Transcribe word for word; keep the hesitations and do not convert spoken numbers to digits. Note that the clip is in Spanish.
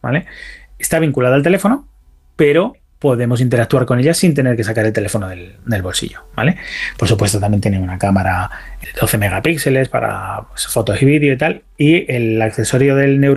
¿vale? Está vinculada al teléfono, pero podemos interactuar con ella sin tener que sacar el teléfono del, del bolsillo, ¿vale? Por supuesto, también tiene una cámara de doce megapíxeles para pues, fotos y vídeo y tal, y el accesorio del Neuro